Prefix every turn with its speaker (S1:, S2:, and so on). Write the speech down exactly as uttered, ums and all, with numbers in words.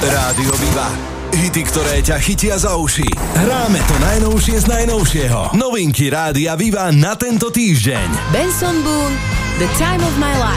S1: Rádio Viva. Hity, ktoré ťa chytia za uši. Hráme to najnovšie z najnovšieho. Novinky Rádia Viva na tento týždeň.
S2: Benson Boone, The Time of My Life.